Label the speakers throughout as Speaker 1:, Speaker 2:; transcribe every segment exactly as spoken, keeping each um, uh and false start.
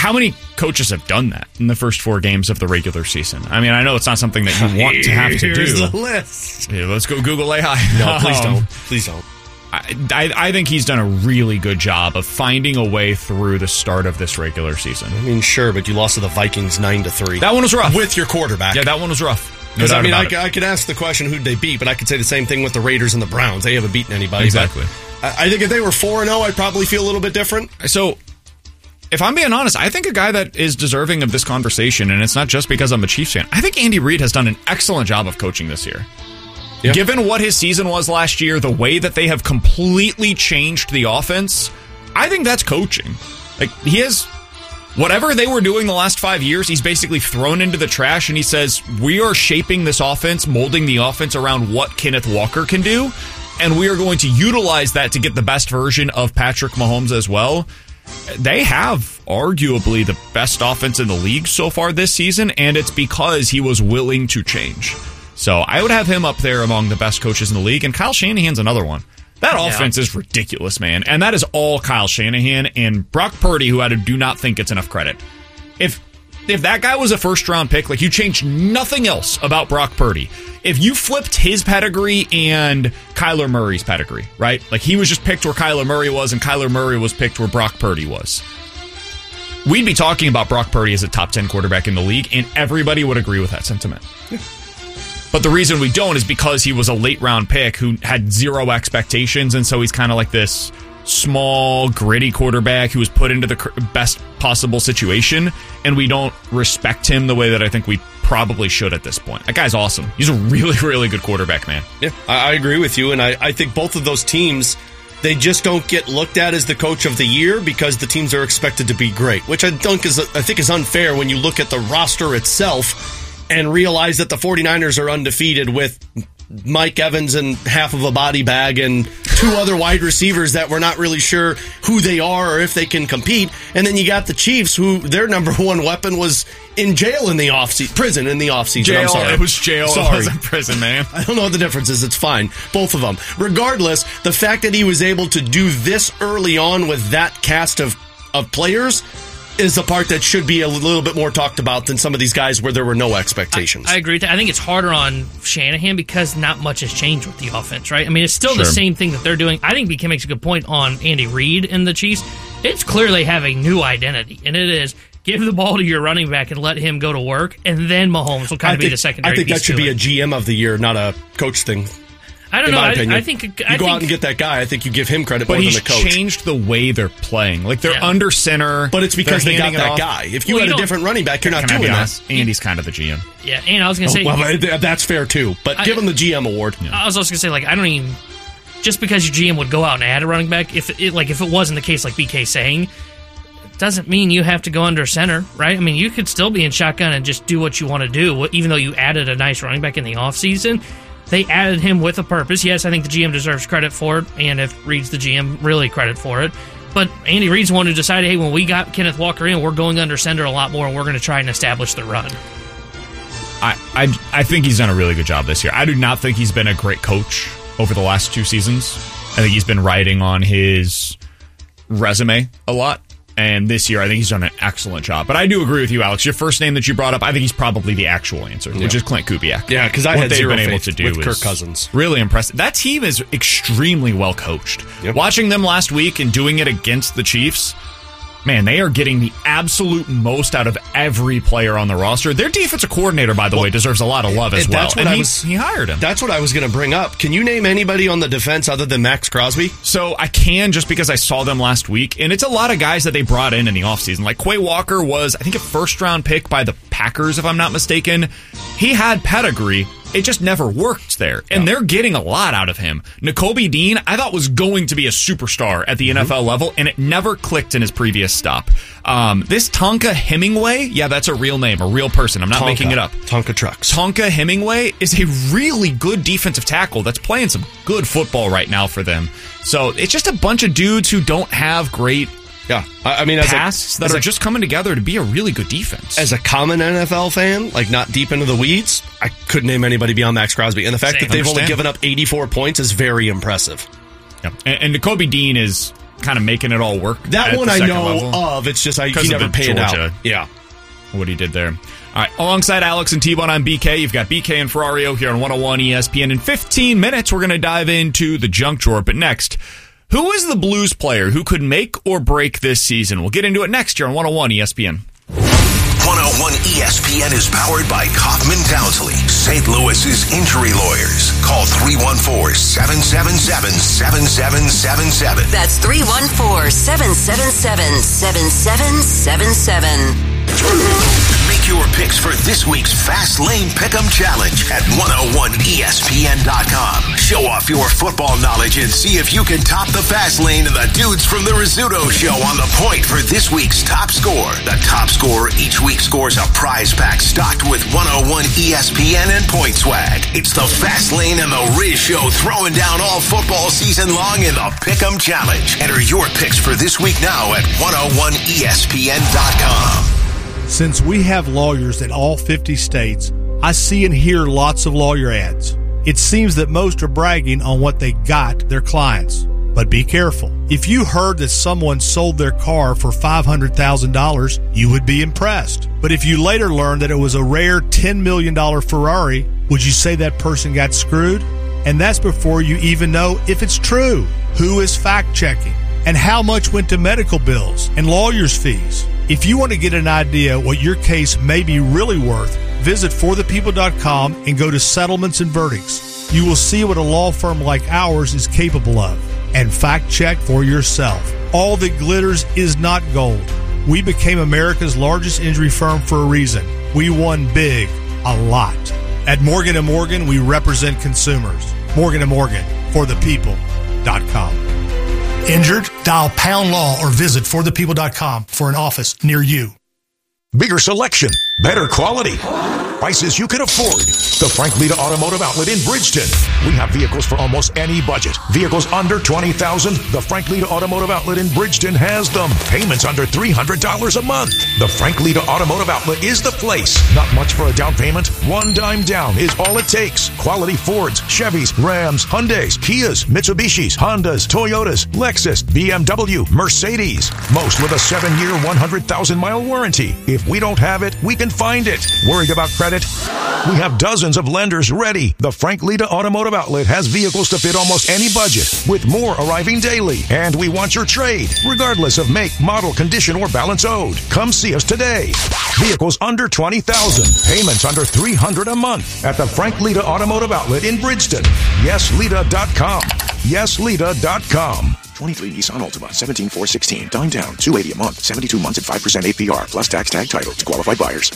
Speaker 1: how many coaches have done that in the first four games of the regular season? I mean, I know it's not something that you want to have to
Speaker 2: Here's
Speaker 1: do.
Speaker 2: the list.
Speaker 1: Yeah, let's go Google A I.
Speaker 2: No, please
Speaker 1: Um,
Speaker 2: don't. Please don't.
Speaker 1: I, I, I think he's done a really good job of finding a way through the start of this regular season.
Speaker 2: I mean, sure, but you lost to the Vikings nine to three.
Speaker 1: That one was rough.
Speaker 2: With your quarterback.
Speaker 1: Yeah, that one was rough. No
Speaker 2: Because, I
Speaker 1: doubt
Speaker 2: mean, I,
Speaker 1: about it.
Speaker 2: I could ask the question who'd they beat, but I could say the same thing with the Raiders and the Browns. They haven't beaten anybody.
Speaker 1: Exactly.
Speaker 2: But I, I think if they were four and oh, I'd probably feel a little bit different.
Speaker 1: So, if I'm being honest, I think a guy that is deserving of this conversation, and it's not just because I'm a Chiefs fan, I think Andy Reid has done an excellent job of coaching this year. Yeah. Given what his season was last year, the way that they have completely changed the offense, I think that's coaching. Like, he has... Whatever they were doing the last five years, he's basically thrown into the trash, and he says, we are shaping this offense, molding the offense around what Kenneth Walker can do, and we are going to utilize that to get the best version of Patrick Mahomes as well. They have arguably the best offense in the league so far this season, and it's because he was willing to change. So I would have him up there among the best coaches in the league, and Kyle Shanahan's another one. That yeah. offense is ridiculous, man. And that is all Kyle Shanahan and Brock Purdy, who I do not think gets enough credit. If if that guy was a first-round pick, like, you changed nothing else about Brock Purdy. If you flipped his pedigree and Kyler Murray's pedigree, right? Like, he was just picked where Kyler Murray was, and Kyler Murray was picked where Brock Purdy was. We'd be talking about Brock Purdy as a top ten quarterback in the league, and everybody would agree with that sentiment. Yeah. But the reason we don't is because he was a late-round pick who had zero expectations, and so he's kind of like this small, gritty quarterback who was put into the best possible situation, and we don't respect him the way that I think we probably should at this point. That guy's awesome. He's a really, really good quarterback, man.
Speaker 2: Yeah, I, I agree with you, and I, I think both of those teams, they just don't get looked at as the coach of the year because the teams are expected to be great, which I think is, I think is unfair when you look at the roster itself and realize that the 49ers are undefeated with Mike Evans and half of a body bag and two other wide receivers that we're not really sure who they are or if they can compete. And then you got the Chiefs, who their number one weapon was in jail in the offseason, prison in the offseason.
Speaker 1: Jail,
Speaker 2: I'm sorry.
Speaker 1: It was jail.
Speaker 2: Sorry.
Speaker 1: It wasn't prison, man.
Speaker 2: I don't know what the difference is. It's fine. Both of them. Regardless, the fact that he was able to do this early on with that cast of, of players is the part that should be a little bit more talked about than some of these guys where there were no expectations.
Speaker 3: I, I agree with that. I think it's harder on Shanahan because not much has changed with the offense, right? I mean, it's still
Speaker 1: Sure.
Speaker 3: the same thing that they're doing. I think B K makes a good point on Andy Reid and the Chiefs. It's clear they have a new identity, and it is give the ball to your running back and let him go to work, and then Mahomes will kind of
Speaker 2: think,
Speaker 3: be the secondary
Speaker 2: I think
Speaker 3: piece
Speaker 2: that should
Speaker 3: to
Speaker 2: be
Speaker 3: it.
Speaker 2: a G M of the year, not a coach thing.
Speaker 3: I don't
Speaker 2: in
Speaker 3: know.
Speaker 2: my
Speaker 3: I,
Speaker 2: opinion.
Speaker 3: I think
Speaker 2: you
Speaker 3: I
Speaker 2: go
Speaker 3: think,
Speaker 2: out and get that guy. I think you give him credit
Speaker 1: But
Speaker 2: more
Speaker 1: he's
Speaker 2: than the coach.
Speaker 1: changed the way they're playing. Like, they're
Speaker 3: Yeah.
Speaker 1: under center.
Speaker 2: But it's because
Speaker 1: They're
Speaker 2: they got
Speaker 1: handing it
Speaker 2: that
Speaker 1: off.
Speaker 2: guy. If you
Speaker 3: Well,
Speaker 2: had
Speaker 3: you
Speaker 2: a
Speaker 3: don't-
Speaker 2: different running back, you're not
Speaker 1: Can I
Speaker 2: doing
Speaker 1: be
Speaker 2: that.
Speaker 1: honest? Andy's kind of the G M.
Speaker 3: Yeah, and I was going to say...
Speaker 2: Oh, well, th- that's fair, too. But
Speaker 3: I-
Speaker 2: give him the G M award.
Speaker 3: I was also going to say, like, I don't even... Just because your G M would go out and add a running back, if it, like, if it wasn't the case, like B K saying, it doesn't mean you have to go under center, right? I mean, you could still be in shotgun and just do what you want to do, even though you added a nice running back in the offseason. They added him with a purpose. Yes, I think the G M deserves credit for it, and if Reid's the G M, really credit for it. But Andy Reid's the one who decided, hey, when we got Kenneth Walker in, we're going under center a lot more, and we're going to try and establish the run.
Speaker 1: I, I, I think he's done a really good job this year. I do not think he's been a great coach over the last two seasons. I think he's been riding on his resume a lot. And this year, I think he's done an excellent job. But I do agree with you, Alex. Your first name that you brought up, I think he's probably the actual answer,
Speaker 2: Yeah.
Speaker 1: which is Clint Kubiak.
Speaker 2: Yeah, because I
Speaker 1: what
Speaker 2: had
Speaker 1: they've
Speaker 2: zero
Speaker 1: been able
Speaker 2: faith
Speaker 1: to do
Speaker 2: with
Speaker 1: is
Speaker 2: Kirk Cousins.
Speaker 1: Really impressive. That team is extremely well coached.
Speaker 2: Yep.
Speaker 1: Watching them last week and doing it against the Chiefs, man, they are getting the absolute most out of every player on the roster. Their defensive coordinator, by the
Speaker 2: Well,
Speaker 1: way, deserves a lot of love as
Speaker 2: and
Speaker 1: well.
Speaker 2: that's what
Speaker 1: and
Speaker 2: I
Speaker 1: he,
Speaker 2: was-
Speaker 1: he hired him.
Speaker 2: That's what I was going to bring up. Can you name anybody on the defense other than Max Crosby?
Speaker 1: So I can, just because I saw them last week, and it's a lot of guys that they brought in in the offseason. Like Quay Walker was, I think, a first-round pick by the Packers, if I'm not mistaken. He had pedigree. It just never worked there. And they're getting a lot out of him. Nakobe Dean, I thought was going to be a superstar at the mm-hmm. N F L level, and it never clicked in his previous stop. Um, this Tonka Hemingway, yeah, that's a real name, a real person. I'm not
Speaker 2: Tonka.
Speaker 1: making it up.
Speaker 2: Tonka Trucks.
Speaker 1: Tonka Hemingway is a really good defensive tackle that's playing some good football right now for them. So it's just a bunch of dudes who don't have great
Speaker 2: Yeah, I, I mean, as
Speaker 1: pass
Speaker 2: a,
Speaker 1: that
Speaker 2: as
Speaker 1: are
Speaker 2: a,
Speaker 1: just coming together to be a really good defense.
Speaker 2: As a common N F L fan, like not deep into the weeds, I couldn't name anybody beyond Max Crosby. And the fact
Speaker 3: Same.
Speaker 2: that they've
Speaker 1: Understand.
Speaker 2: only given up eighty-four points is very impressive.
Speaker 1: Yeah. And, and Nakobe Dean is kind of making it all work.
Speaker 2: That one I know
Speaker 1: level.
Speaker 2: of. It's just I he never paid out. Yeah.
Speaker 1: What he did there. All right. Alongside Alex and T-Bone, I'm B K. You've got B K and Ferrario here on one oh one E S P N. In fifteen minutes, we're going to dive into the junk drawer. But next, who is the Blues player who could make or break this season? We'll get into it next year on one oh one E S P N.
Speaker 4: one oh one E S P N is powered by Kaufman Townsley, Saint Louis's injury lawyers. Call three one four, seven seven seven, seven seven seven seven.
Speaker 5: That's three one four, seven seven seven, seven seven seven seven.
Speaker 4: Make your picks for this week's Fast Lane Pick'em Challenge at one oh one E S P N dot com. Show off your football knowledge and see if you can top the Fast Lane and the dudes from the Rizzuto Show on the point for this week's top score. The top scorer each week scores a prize pack stocked with one oh one E S P N and Point Swag. It's the Fast Lane and the Riz Show throwing down all football season long in the Pick'em Challenge. Enter your picks for this week now at one oh one E S P N dot com.
Speaker 6: Since we have lawyers in all fifty states, I see and hear lots of lawyer ads. It seems that most are bragging on what they got their clients. But be careful. If you heard that someone sold their car for five hundred thousand dollars, you would be impressed. But if you later learned that it was a rare ten million dollars Ferrari, would you say that person got screwed? And that's before you even know if it's true. Who is fact-checking? And how much went to medical bills and lawyers' fees? If you want to get an idea what your case may be really worth, visit for the people dot com and go to Settlements and Verdicts. You will see what a law firm like ours is capable of. And fact check for yourself. All that glitters is not gold. We became America's largest injury firm for a reason. We won big, a lot. At Morgan and Morgan, we represent consumers. Morgan and Morgan, for the people dot com. Injured? Dial pound law or visit for the people dot com for an office near you.
Speaker 7: Bigger selection, better quality, prices you can afford. The Frank Lita Automotive Outlet in Bridgeton. We have vehicles for almost any budget. Vehicles under twenty thousand dollars. The Frank Lita Automotive Outlet in Bridgeton has them. Payments under three hundred dollars a month. The Frank Lita Automotive Outlet is the place. Not much for a down payment. One dime down is all it takes. Quality Fords, Chevys, Rams, Hyundais, Kias, Mitsubishis, Hondas, Toyotas, Lexus, B M W, Mercedes. Most with a seven-year, one hundred thousand mile warranty. If we don't have it, we can find it. Worried about credit? We have dozens of lenders ready. The Frank Lita Automotive Outlet has vehicles to fit almost any budget, with more arriving daily. And we want your trade, regardless of make, model, condition, or balance owed. Come see us today. Vehicles under twenty thousand dollars. Payments under three hundred dollars a month at the Frank Lita Automotive Outlet in Bridgeton. yes lita dot com. yes lita dot com.
Speaker 8: twenty-three Nissan Altima, seventeen four sixteen. Dime down, two hundred eighty dollars a month, seventy-two months at five percent A P R, plus tax tag title to qualified buyers.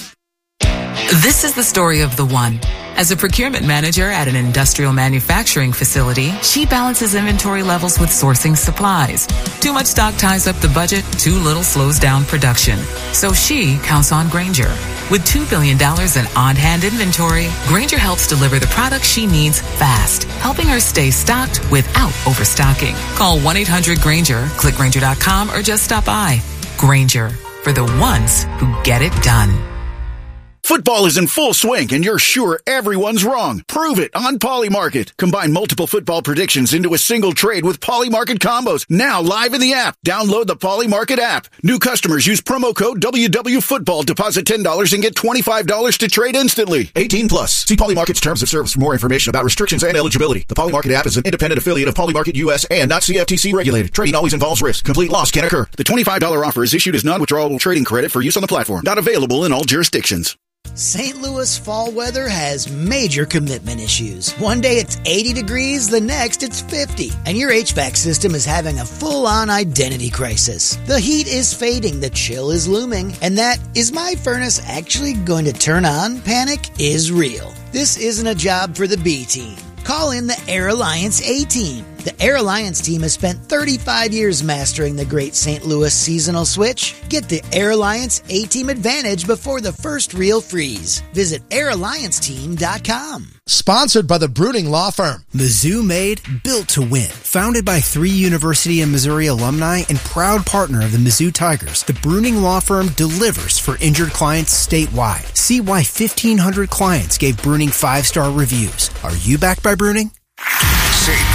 Speaker 9: This is the story of the one. As a procurement manager at an industrial manufacturing facility, she balances inventory levels with sourcing supplies. Too much stock ties up the budget, too little slows down production. So she counts on Grainger. With two billion dollars in on-hand inventory, Grainger helps deliver the products she needs fast, helping her stay stocked without overstocking. Call one eight hundred Grainger, click Grainger dot com, or just stop by. Grainger, for the ones who get it done.
Speaker 10: Football is in full swing, and you're sure everyone's wrong. Prove it on Polymarket. Combine multiple football predictions into a single trade with Polymarket combos. Now live in the app. Download the Polymarket app. New customers use promo code W W Football. Deposit ten dollars and get twenty-five dollars to trade instantly. eighteen plus. See Polymarket's terms of service for more information about restrictions and eligibility. The Polymarket app is an independent affiliate of Polymarket U S and not C F T C regulated. Trading always involves risk. Complete loss can occur. The twenty-five dollars offer is issued as non-withdrawable trading credit for use on the platform. Not available in all jurisdictions.
Speaker 11: Saint Louis fall weather has major commitment issues. One day it's eighty degrees, the next it's fifty, and your H V A C system is having a full-on identity crisis. The heat is fading, the chill is looming, and that "is my furnace actually going to turn on?" panic is real. This isn't a job for the B team. Call in the Air Alliance A-Team. The Air Alliance team has spent thirty-five years mastering the great Saint Louis seasonal switch. Get the Air Alliance A-Team advantage before the first real freeze. Visit air alliance team dot com.
Speaker 12: Sponsored by the Bruning Law Firm.
Speaker 13: Mizzou made, built to win. Founded by three University of Missouri alumni and proud partner of the Mizzou Tigers, the Bruning Law Firm delivers for injured clients statewide. See why fifteen hundred clients gave Bruning five-star reviews. Are you backed by Bruning?
Speaker 4: Saint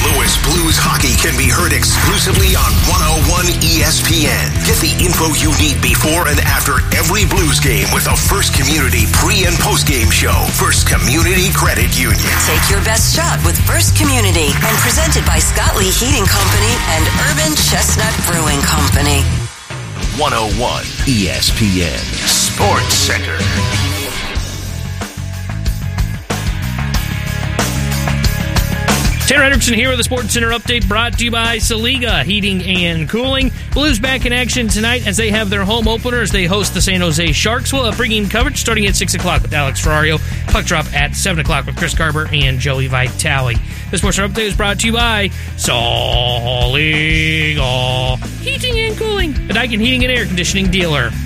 Speaker 4: Louis Blues hockey can be heard exclusively on one oh one E S P N. Get the info you need before and after every Blues game with a First Community pre- and post-game show. First Community Credit Union.
Speaker 5: Take your best shot with First Community and presented by Scott Lee Heating Company and Urban Chestnut Brewing Company.
Speaker 4: one oh one E S P N Sports Center.
Speaker 3: Tanner Hendrickson here with the Sports Center update brought to you by Saliga Heating and Cooling. Blues back in action tonight as they have their home opener as they host the San Jose Sharks. We'll have pregame coverage starting at six o'clock with Alex Ferrario. Puck drop at seven o'clock with Chris Garber and Joey Vitale. The Sports Center update is brought to you by Saliga Heating and Cooling, a Daikin Heating and Air Conditioning dealer.